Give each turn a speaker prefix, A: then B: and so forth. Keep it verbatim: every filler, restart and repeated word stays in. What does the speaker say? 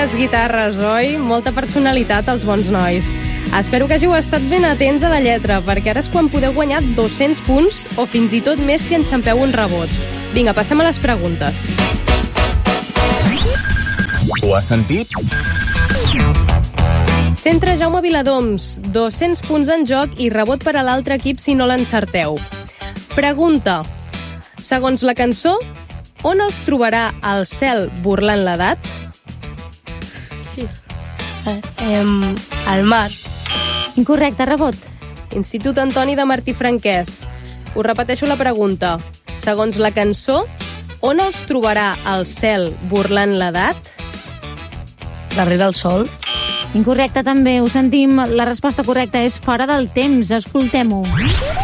A: Quines guitarres, oi? Molta personalitat, els bons nois. Espero que hàgiu estat ben atents a la lletra, perquè ara és quan podeu guanyar dos-cents punts o fins i tot més si enxampeu un rebot. Vinga, passem a les preguntes.
B: Ho has sentit?
A: Centre Jaume Viladoms, dos-cents punts en joc i rebot per a l'altre equip si no l'encerteu. Pregunta. Segons la cançó, on els trobarà el cel burlant l'edat?
C: Sí. Eh, al mar.
D: Incorrecte, rebot.
A: Institut Antoni de Martí Franquès. Us repeteixo la pregunta. Segons la cançó, on els trobarà el cel burlant l'edat?
C: Darrere el sol.
D: Incorrecte també, ho sentim. La resposta correcta és fora del temps. Escoltem-ho.